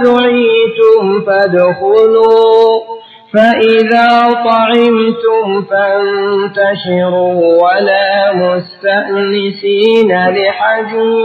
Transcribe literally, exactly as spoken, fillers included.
دعيتم فادخلوا فإذا طعمتم فانتشروا ولا مستأنسين لحديث